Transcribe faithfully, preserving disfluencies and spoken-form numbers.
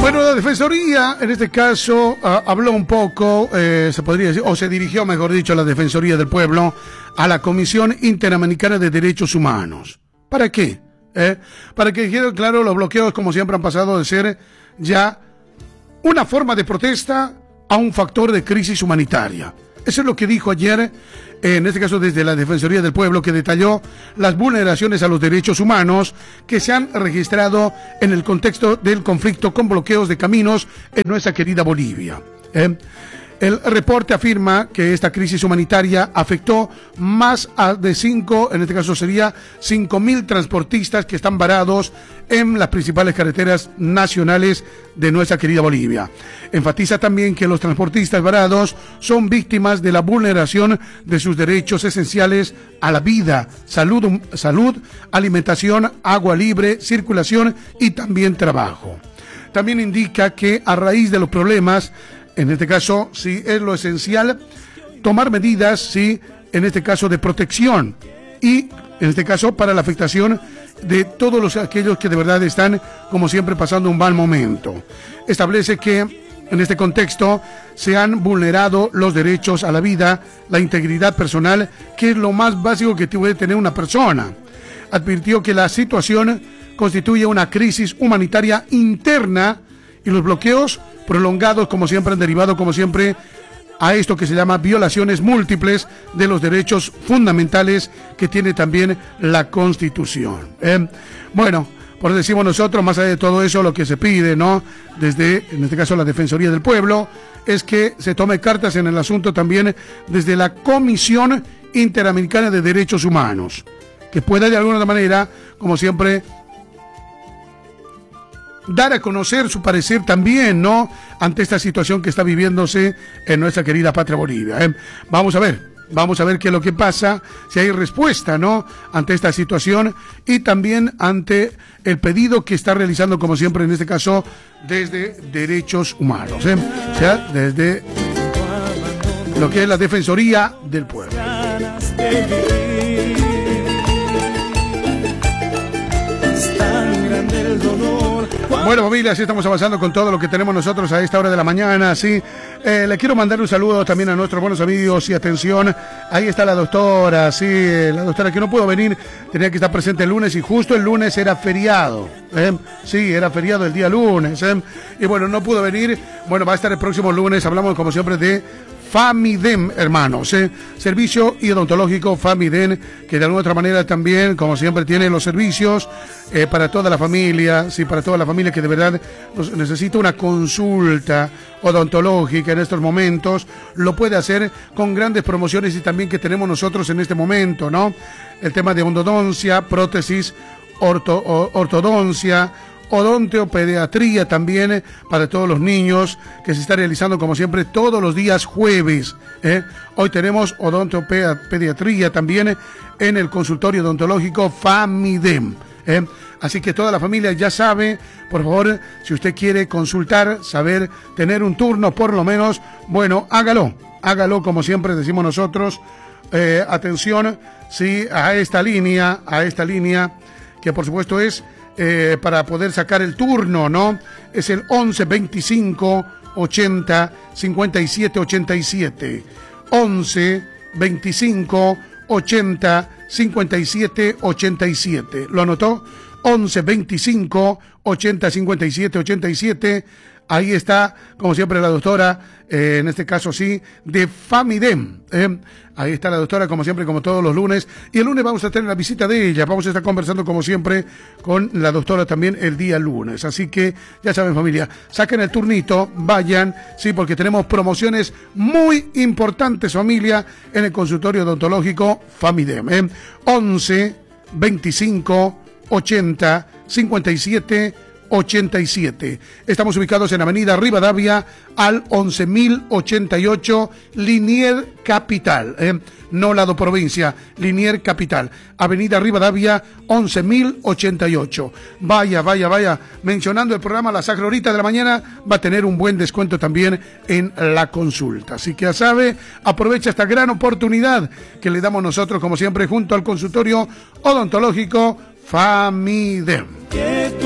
Bueno, la Defensoría, en este caso, uh, habló un poco, eh, se podría decir, o se dirigió, mejor dicho, la Defensoría del Pueblo a la Comisión Interamericana de Derechos Humanos. ¿Para qué? ¿Eh? Para que quede claro, los bloqueos, como siempre, han pasado de ser ya una forma de protesta a un factor de crisis humanitaria. Eso es lo que dijo ayer, en este caso desde la Defensoría del Pueblo, que detalló las vulneraciones a los derechos humanos que se han registrado en el contexto del conflicto con bloqueos de caminos en nuestra querida Bolivia. ¿Eh? El reporte afirma que esta crisis humanitaria afectó más de cinco, en este caso sería cinco mil transportistas que están varados en las principales carreteras nacionales de nuestra querida Bolivia. Enfatiza también que los transportistas varados son víctimas de la vulneración de sus derechos esenciales a la vida, salud, salud, alimentación, agua libre, circulación y también trabajo. También indica que a raíz de los problemas, en este caso, sí, es lo esencial tomar medidas, sí, en este caso de protección y, en este caso, para la afectación de todos los aquellos que de verdad están, como siempre, pasando un mal momento. Establece que, en este contexto, se han vulnerado los derechos a la vida, la integridad personal, que es lo más básico que puede tener una persona. Advirtió que la situación constituye una crisis humanitaria interna y los bloqueos prolongados, como siempre, han derivado, como siempre, a esto que se llama violaciones múltiples de los derechos fundamentales que tiene también la Constitución. ¿Eh? Bueno, por decimos nosotros, más allá de todo eso, lo que se pide, ¿no?, desde, en este caso, la Defensoría del Pueblo, es que se tome cartas en el asunto también desde la Comisión Interamericana de Derechos Humanos, que pueda de alguna manera, como siempre, dar a conocer su parecer también, ¿no?, ante esta situación que está viviéndose en nuestra querida patria Bolivia. ¿eh? Vamos a ver, vamos a ver qué es lo que pasa, si hay respuesta, ¿no?, ante esta situación y también ante el pedido que está realizando, como siempre, en este caso, desde Derechos Humanos, ¿eh? O sea, desde lo que es la Defensoría del Pueblo. Bueno, familia, así estamos avanzando con todo lo que tenemos nosotros a esta hora de la mañana, sí. Eh, le quiero mandar un saludo también a nuestros buenos amigos y atención, ahí está la doctora, sí, la doctora que no pudo venir, tenía que estar presente el lunes y justo el lunes era feriado, ¿eh? Sí, era feriado el día lunes, ¿eh? Y bueno, no pudo venir, bueno, va a estar el próximo lunes, hablamos como siempre de Famidem, hermanos, ¿eh? Servicio odontológico Famidem, que de alguna otra manera también, como siempre, tiene los servicios eh, para toda la familia, sí, para toda la familia que de verdad necesita una consulta odontológica en estos momentos, lo puede hacer con grandes promociones y también que tenemos nosotros en este momento, ¿no? El tema de endodoncia, prótesis, orto, ortodoncia, odontopediatría también para todos los niños, que se está realizando como siempre todos los días jueves. ¿eh? Hoy tenemos odontopediatría también en el consultorio odontológico Famidem. ¿eh? Así que toda la familia ya sabe, por favor, si usted quiere consultar, saber, tener un turno por lo menos, bueno, hágalo, hágalo como siempre decimos nosotros. Eh, atención, sí, a esta línea, a esta línea, que por supuesto es Eh, para poder sacar el turno, ¿no? Es el once veinticinco ochenta cincuenta y siete ochenta y siete. once veinticinco ochenta cincuenta y siete ochenta y siete. ¿Lo anotó? once veinticinco ochenta cincuenta y siete ochenta y siete. Ahí está, como siempre, la doctora, eh, en este caso sí, de Famidem. ¿eh? Ahí está la doctora, como siempre, como todos los lunes. Y el lunes vamos a tener la visita de ella. Vamos a estar conversando, como siempre, con la doctora también el día lunes. Así que, ya saben, familia, saquen el turnito, vayan, sí, porque tenemos promociones muy importantes, familia, en el consultorio odontológico Famidem. ¿eh? once veinticinco ochenta cincuenta y siete ochenta y siete. Estamos ubicados en Avenida Rivadavia al once mil ochenta y ocho, Liniers Capital, ¿eh? no Lado Provincia, Liniers Capital, Avenida Rivadavia once mil ochenta y ocho. Vaya, vaya, vaya, mencionando el programa La Sacra Horita de la Mañana, va a tener un buen descuento también en la consulta. Así que ya sabe, aprovecha esta gran oportunidad que le damos nosotros, como siempre, junto al consultorio odontológico Famidem.